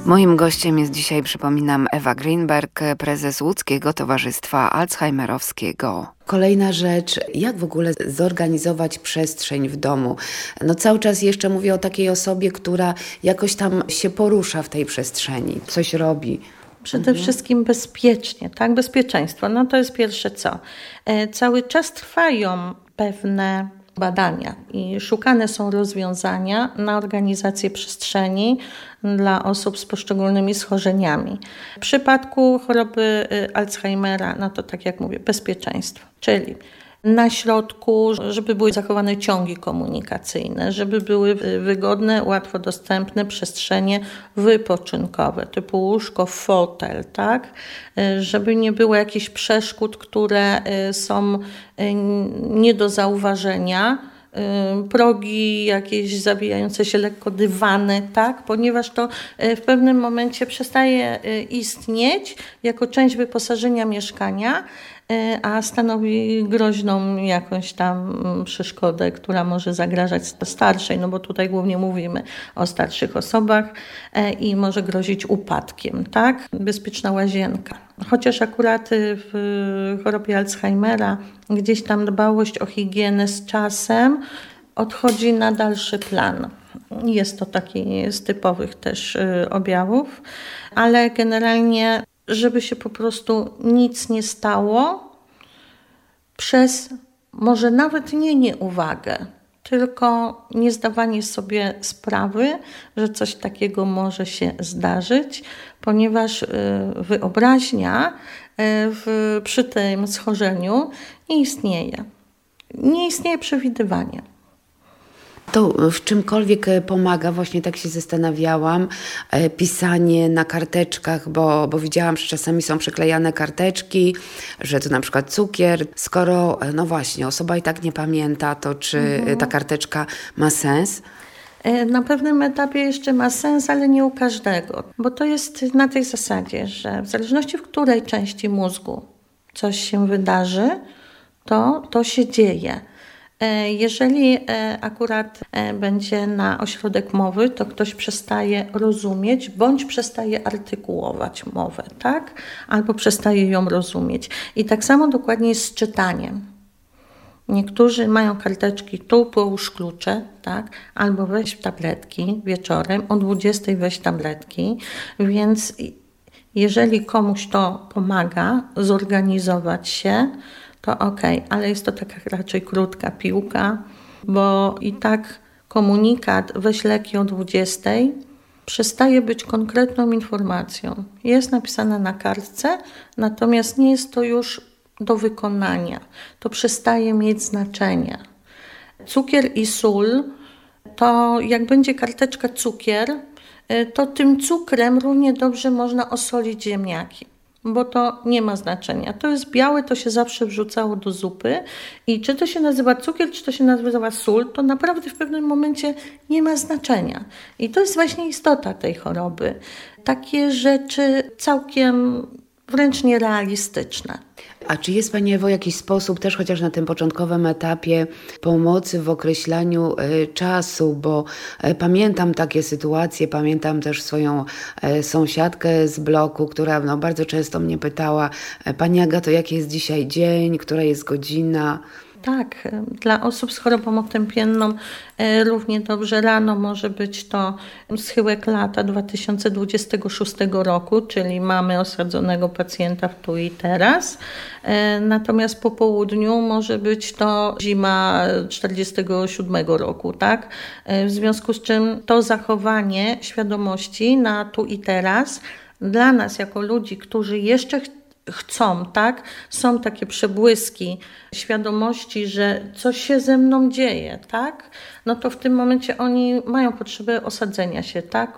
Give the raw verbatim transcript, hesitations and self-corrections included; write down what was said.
Moim gościem jest dzisiaj, przypominam, Ewa Greenberg, prezes Łódzkiego Towarzystwa Alzheimerowskiego. Kolejna rzecz, jak w ogóle zorganizować przestrzeń w domu? No cały czas jeszcze mówię o takiej osobie, która jakoś tam się porusza w tej przestrzeni, coś robi. Przede mhm. wszystkim bezpiecznie, tak? Bezpieczeństwo. No to jest pierwsze co. E, cały czas trwają pewne badania i szukane są rozwiązania na organizację przestrzeni dla osób z poszczególnymi schorzeniami. W przypadku choroby Alzheimera, no to tak jak mówię, bezpieczeństwo, czyli na środku, żeby były zachowane ciągi komunikacyjne, żeby były wygodne, łatwo dostępne przestrzenie wypoczynkowe, typu łóżko, fotel, tak? Żeby nie było jakichś przeszkód, które są nie do zauważenia, progi, jakieś zawijające się lekko dywany, tak? Ponieważ to w pewnym momencie przestaje istnieć jako część wyposażenia mieszkania, a stanowi groźną jakąś tam przeszkodę, która może zagrażać starszej, no bo tutaj głównie mówimy o starszych osobach i może grozić upadkiem, tak? Bezpieczna łazienka. Chociaż akurat w chorobie Alzheimera gdzieś tam dbałość o higienę z czasem odchodzi na dalszy plan. Jest to taki z typowych też objawów, ale generalnie żeby się po prostu nic nie stało przez może nawet nie nieuwagę, tylko niezdawanie sobie sprawy, że coś takiego może się zdarzyć, ponieważ wyobraźnia w, przy tym schorzeniu nie istnieje. Nie istnieje przewidywanie. To w czymkolwiek pomaga, właśnie tak się zastanawiałam, pisanie na karteczkach, bo, bo widziałam, że czasami są przyklejane karteczki, że to na przykład cukier. Skoro, no właśnie, osoba i tak nie pamięta, to czy mhm. ta karteczka ma sens? Na pewnym etapie jeszcze ma sens, ale nie u każdego, bo to jest na tej zasadzie, że w zależności w której części mózgu coś się wydarzy, to to się dzieje. Jeżeli akurat będzie na ośrodek mowy, to ktoś przestaje rozumieć bądź przestaje artykułować mowę, tak? Albo przestaje ją rozumieć. I tak samo dokładnie jest z czytaniem. Niektórzy mają karteczki, tu połóż klucze, tak? Albo weź tabletki wieczorem, o dwudziestej weź tabletki, więc jeżeli komuś to pomaga zorganizować się, to okej, okay, ale jest to taka raczej krótka piłka, bo i tak komunikat weź leki o dwudziestej przestaje być konkretną informacją. Jest napisane na kartce, natomiast nie jest to już do wykonania. To przestaje mieć znaczenie. Cukier i sól, to jak będzie karteczka cukier, to tym cukrem równie dobrze można osolić ziemniaki, bo to nie ma znaczenia. To jest białe, to się zawsze wrzucało do zupy i czy to się nazywa cukier, czy to się nazywa sól, to naprawdę w pewnym momencie nie ma znaczenia. I to jest właśnie istota tej choroby. Takie rzeczy całkiem wręcz nierealistyczne. A czy jest Pani Ewo jakiś sposób też chociaż na tym początkowym etapie pomocy w określaniu y, czasu, bo y, pamiętam takie sytuacje, pamiętam też swoją y, sąsiadkę z bloku, która no, bardzo często mnie pytała: Pani Agato, jaki jest dzisiaj dzień, która jest godzina? Tak, dla osób z chorobą otępienną równie dobrze rano może być to schyłek lata dwa tysiące dwudziestego szóstego roku, czyli mamy osadzonego pacjenta w tu i teraz. Natomiast po południu może być to zima czterdziestego siódmego roku, tak? W związku z czym to zachowanie świadomości na tu i teraz dla nas jako ludzi, którzy jeszcze chcą, chcą, tak? Są takie przebłyski świadomości, że coś się ze mną dzieje, tak? No to w tym momencie oni mają potrzebę osadzenia się, tak?